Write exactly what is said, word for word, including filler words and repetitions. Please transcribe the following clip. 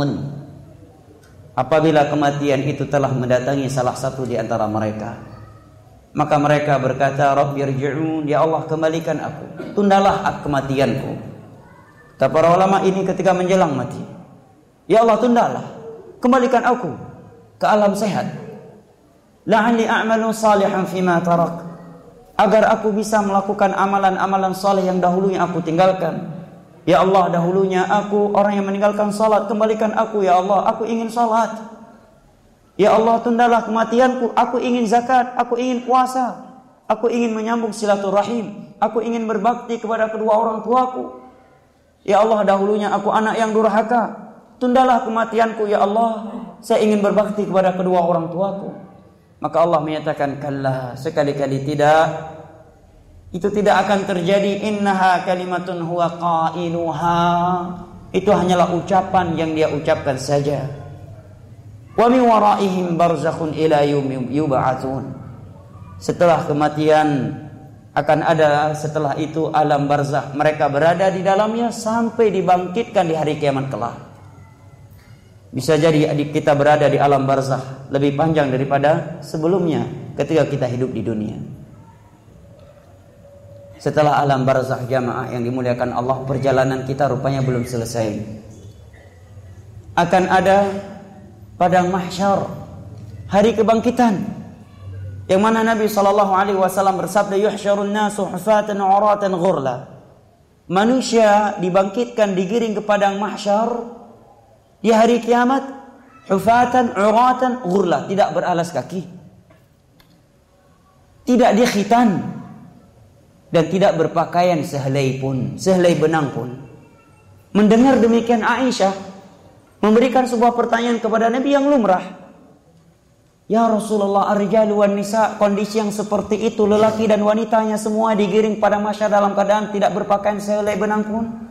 qaumun, apabila kematian itu telah mendatangi salah satu di antara mereka, maka mereka berkata, Rabbirji'un, ya Allah kembalikan aku, tundalah kematianku. Kata para ulama ini ketika menjelang mati, ya Allah tundalah, kembalikan aku ke alam sehat. La'alli a'malu salihan fima tarak, agar aku bisa melakukan amalan-amalan saleh yang dahulunya aku tinggalkan. Ya Allah, dahulunya aku orang yang meninggalkan salat, kembalikan aku ya Allah, aku ingin salat. Ya Allah, tundalah kematianku, aku ingin zakat, aku ingin puasa, aku ingin menyambung silaturahim, aku ingin berbakti kepada kedua orang tuaku. Ya Allah, dahulunya aku anak yang durhaka, tundalah kematianku ya Allah, saya ingin berbakti kepada kedua orang tuaku. Maka Allah menyatakan, kalla, sekali-kali tidak. Itu tidak akan terjadi. Innaha kalimatun huwa qailuha, itu hanyalah ucapan yang dia ucapkan saja. Wa min waraihim barzakhun ila yaumi yub'atsun, setelah kematian akan ada setelah itu alam barzakh, mereka berada di dalamnya sampai dibangkitkan di hari kiamat kelak. Bisa jadi adik kita berada di alam barzakh lebih panjang daripada sebelumnya ketika kita hidup di dunia. Setelah alam barzakh jamaah yang dimuliakan Allah, perjalanan kita rupanya belum selesai. Akan ada padang mahsyar, hari kebangkitan, yang mana Nabi sallallahu alaihi wasallam bersabda, yuhsyarun nasu hufatan uratan ghurla. Manusia dibangkitkan, digiring ke padang mahsyar di hari kiamat, hufatan uratan ghurla, tidak beralas kaki, tidak dikhitan, dan tidak berpakaian sehelai pun, sehelai benang pun. Mendengar demikian, Aisyah memberikan sebuah pertanyaan kepada Nabi yang lumrah. Ya Rasulullah, ar-rijalu wan nisa, kondisi yang seperti itu, lelaki dan wanitanya semua digiring pada mahsyar dalam keadaan tidak berpakaian sehelai benang pun.